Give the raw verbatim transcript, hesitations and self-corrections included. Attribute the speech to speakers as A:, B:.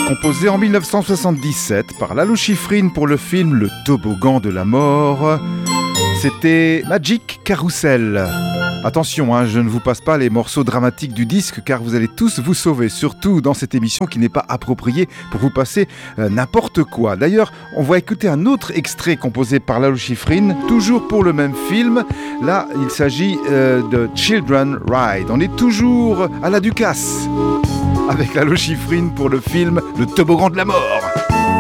A: Composé en dix-neuf cent soixante-dix-sept par Lalo Schifrin pour le film Le Toboggan de la Mort, c'était Magic Carousel. Attention, hein, je ne vous passe pas les morceaux dramatiques du disque car vous allez tous vous sauver, surtout dans cette émission qui n'est pas appropriée pour vous passer euh, n'importe quoi. D'ailleurs, on va écouter un autre extrait composé par Lalo Schifrin, toujours pour le même film. Là, il s'agit euh, de Children Ride. On est toujours à la Ducasse avec Lalo Schifrin pour le film Le Toboggan de la Mort.